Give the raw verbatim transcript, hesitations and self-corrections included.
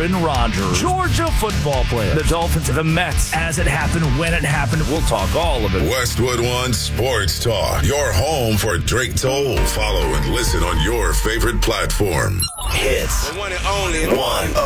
Aaron Rodgers, Georgia football player, the Dolphins, the Mets, as it happened, when it happened. We'll talk all of it. Westwood One Sports Talk, your home for Drake Toll. Follow and listen on your favorite platform. Hits. The one and only one.